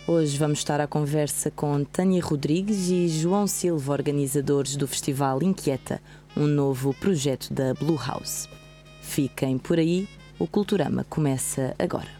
Hoje vamos estar à conversa com Tânia Rodrigues e João Silva, organizadores do Festival Inquieta, um novo projeto da Blue House. Fiquem por aí, o Culturama começa agora.